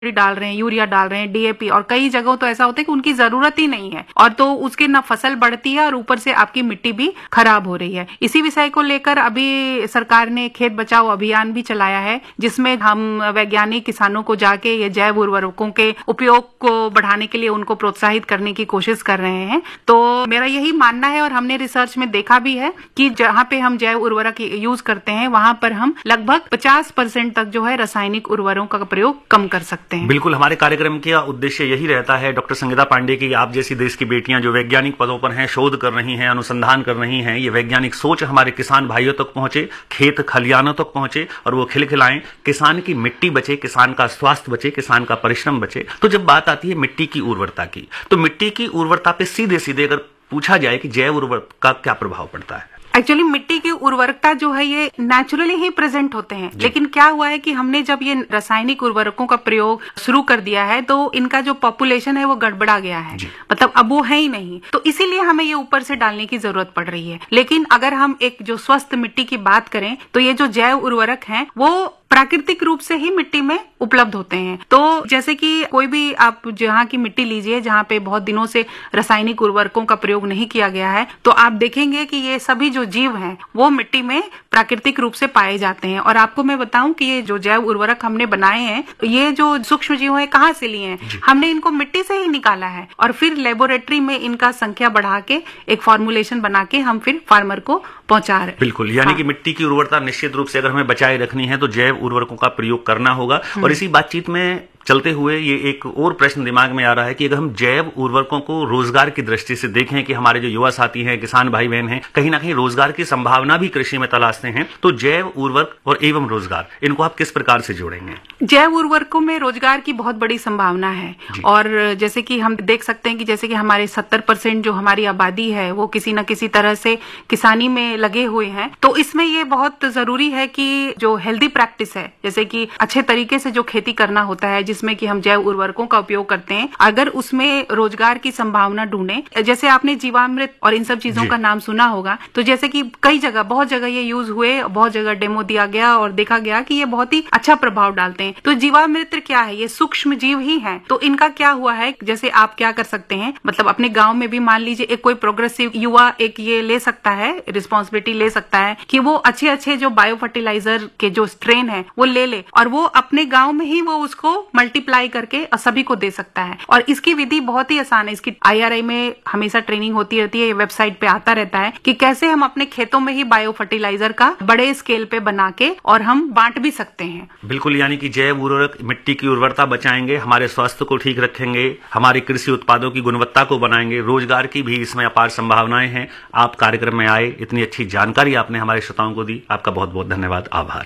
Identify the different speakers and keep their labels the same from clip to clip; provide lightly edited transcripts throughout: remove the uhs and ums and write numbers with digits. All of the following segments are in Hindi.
Speaker 1: डाल रहे हैं, यूरिया डाल रहे हैं, डीएपी, और कई जगहों तो ऐसा होता है कि उनकी जरूरत ही नहीं है, और तो उसके ना फसल बढ़ती है और ऊपर से आपकी मिट्टी भी खराब हो रही है। इसी विषय को लेकर अभी सरकार ने खेत बचाओ अभियान भी चलाया है, जिसमें हम वैज्ञानिक किसानों को जाके ये जैव उर्वरकों के उपयोग को बढ़ाने के लिए उनको प्रोत्साहित करने की कोशिश कर रहे हैं। तो मेरा यही मानना है, और हमने रिसर्च में देखा भी है कि जहाँ पे हम जैव उर्वरक यूज करते हैं वहां पर हम लगभग 50% तक जो है रासायनिक उर्वरकों का प्रयोग कम कर सकते हैं।
Speaker 2: बिल्कुल, हमारे कार्यक्रम का उद्देश्य यही रहता है डॉक्टर संगीता पांडे की, आप जैसी देश की बेटियां जो वैज्ञानिक पदों पर हैं, शोध कर रही हैं, अनुसंधान कर रही हैं, ये वैज्ञानिक सोच हमारे किसान भाइयों तक पहुंचे, खेत खलियानों तक पहुंचे और वो खिलखिलाएं, किसान की मिट्टी बचे, किसान का स्वास्थ्य बचे, किसान का परिश्रम बचे। तो जब बात आती है मिट्टी की उर्वरता की, तो मिट्टी की उर्वरता पे सीधे सीधे अगर पूछा जाए कि जैव उर्वरक का क्या प्रभाव पड़ता है?
Speaker 1: एक्चुअली मिट्टी की उर्वरकता जो है ये नेचुरली ही प्रेजेंट होते हैं, लेकिन क्या हुआ है कि हमने जब ये रासायनिक उर्वरकों का प्रयोग शुरू कर दिया है तो इनका जो पॉपुलेशन है वो गड़बड़ा गया है, मतलब अब वो है ही नहीं, तो इसीलिए हमें ये ऊपर से डालने की जरूरत पड़ रही है। लेकिन अगर हम एक जो स्वस्थ मिट्टी की बात करें तो ये जो जैव उर्वरक हैं वो प्राकृतिक रूप से ही मिट्टी में उपलब्ध होते हैं। तो जैसे कि कोई भी आप जहाँ की मिट्टी लीजिए जहाँ पे बहुत दिनों से रासायनिक उर्वरकों का प्रयोग नहीं किया गया है, तो आप देखेंगे कि ये सभी जो जीव हैं वो मिट्टी में प्राकृतिक रूप से पाए जाते हैं। और आपको मैं बताऊं कि ये जो जैव उर्वरक हमने बनाए हैं, ये जो सूक्ष्म जीव हैं कहाँ से लिए हैं, हमने इनको मिट्टी से ही निकाला है और फिर लेबोरेटरी में इनका संख्या बढ़ा के एक फॉर्मुलेशन बना के हम फिर फार्मर को पहुंचा रहे।
Speaker 2: बिल्कुल, यानी कि मिट्टी की उर्वरता निश्चित रूप से अगर हमें बचाए रखनी है तो जैव उर्वरकों का प्रयोग करना होगा। और इसी बातचीत में चलते हुए ये एक और प्रश्न दिमाग में आ रहा है कि अगर हम जैव उर्वरकों को रोजगार की दृष्टि से देखें कि हमारे जो युवा साथी हैं, किसान भाई बहन हैं, कहीं ना कहीं रोजगार की संभावना भी कृषि में तलाशते हैं, तो जैव उर्वरक और एवं रोजगार, इनको आप किस प्रकार से जोड़ेंगे?
Speaker 1: जैव उर्वरकों में रोजगार की बहुत बड़ी संभावना है, और जैसे कि हम देख सकते हैं कि जैसे कि हमारे 70% जो हमारी आबादी है वो किसी न किसी तरह से किसानी में लगे हुए हैं। तो इसमें ये बहुत जरूरी है कि जो हेल्दी प्रैक्टिस है, जैसे कि अच्छे तरीके से जो खेती करना होता है जिसमें कि हम जैव उर्वरकों का उपयोग करते हैं, अगर उसमें रोजगार की संभावना ढूंढे, जैसे आपने जीवामृत और इन सब चीजों का नाम सुना होगा, तो जैसे कि कई जगह बहुत जगह ये यूज हुए, बहुत जगह डेमो दिया गया और देखा गया कि ये बहुत ही अच्छा प्रभाव डालते हैं। तो जीवामृत क्या है? ये सूक्ष्म जीव ही है। तो इनका क्या हुआ है, जैसे आप क्या कर सकते हैं, मतलब अपने गांव में भी मान लीजिए एक कोई प्रोग्रेसिव युवा एक ये ले सकता है, रिस्पॉन्सिबिलिटी ले सकता है कि वो अच्छे अच्छे जो बायो फर्टिलाइजर के जो स्ट्रेन है वो ले और वो अपने गांव में ही वो उसको मल्टीप्लाई करके सभी को दे सकता है। और इसकी विधि बहुत ही आसान है, इसकी IRI में हमेशा ट्रेनिंग होती रहती है, ये वेबसाइट पे आता रहता है कि कैसे हम अपने खेतों में ही बायो फर्टिलाइजर का बड़े स्केल पे बना के और हम बांट भी सकते हैं।
Speaker 2: बिल्कुल, यानी कि जैव उर्वरक मिट्टी की उर्वरता बचाएंगे, हमारे स्वास्थ्य को ठीक रखेंगे, हमारे कृषि उत्पादों की गुणवत्ता को बनाएंगे, रोजगार की भी इसमें अपार संभावनाएं हैं। आप कार्यक्रम में आए, इतनी अच्छी जानकारी आपने हमारे श्रोताओं को दी, आपका बहुत बहुत धन्यवाद, आभार।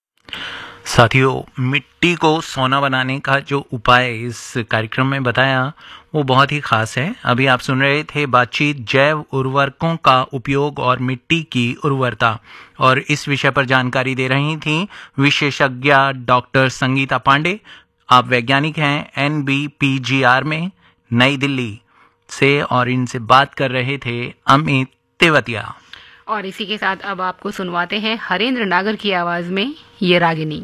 Speaker 3: साथियों, मिट्टी को सोना बनाने का जो उपाय इस कार्यक्रम में बताया वो बहुत ही खास है। अभी आप सुन रहे थे बातचीत जैव उर्वरकों का उपयोग और मिट्टी की उर्वरता, और इस विषय पर जानकारी दे रही थी विशेषज्ञ डॉक्टर संगीता पांडे। आप वैज्ञानिक हैं NBPGR में नई दिल्ली से, और इनसे बात कर रहे थे अमित तेवतिया।
Speaker 4: और इसी के साथ अब आपको सुनवाते हैं हरेंद्र नागर की आवाज में ये रागिनी।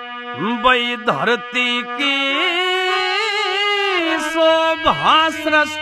Speaker 5: वही धरती की शोभा